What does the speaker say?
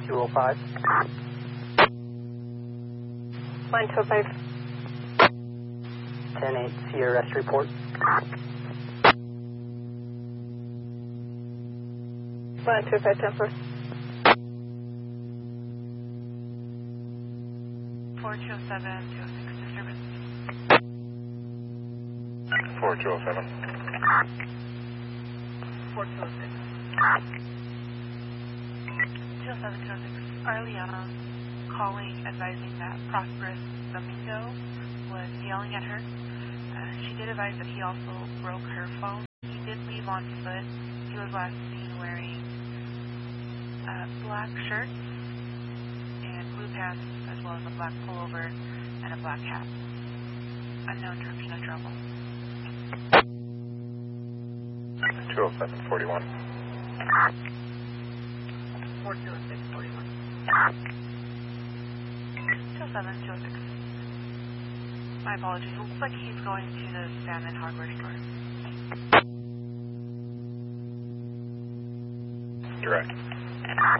205. Line 205. 10-8, see your arrest report. Line 205, 10-4. 4207, 206 disturbance. 4207. 4206. 207, 206. Arliana calling, advising that Prosperous Domingo was yelling at her. She did advise that he also broke her phone. He did leave on foot. He was last seen wearing black shirts and blue pants, as well as a black pullover and a black hat. Unknown direction of travel. 20741. 420641. 207, 206. My apologies. It looks like he's going to the Salmon hardware store. Direct.